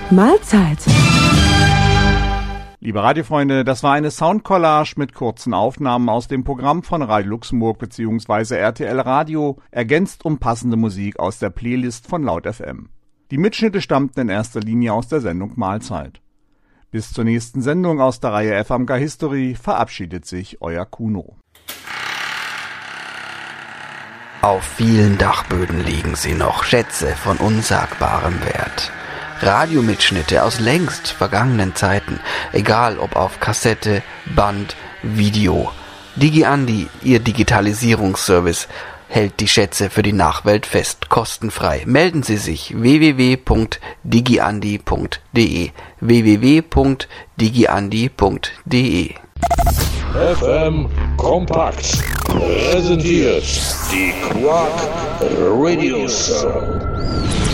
Mahlzeit. Liebe Radiofreunde, das war eine Soundcollage mit kurzen Aufnahmen aus dem Programm von Radio Luxemburg bzw. RTL Radio, ergänzt um passende Musik aus der Playlist von Laut FM. Die Mitschnitte stammten in erster Linie aus der Sendung Mahlzeit. Bis zur nächsten Sendung aus der Reihe FMK History verabschiedet sich euer Kuno. Auf vielen Dachböden liegen sie noch, Schätze von unsagbarem Wert. Radiomitschnitte aus längst vergangenen Zeiten, egal ob auf Kassette, Band, Video. DigiAndi, ihr Digitalisierungsservice, hält die Schätze für die Nachwelt fest, kostenfrei. Melden Sie sich www.digiandi.de www.digiandi.de FM Kompakt präsentiert die Quark Radio Show.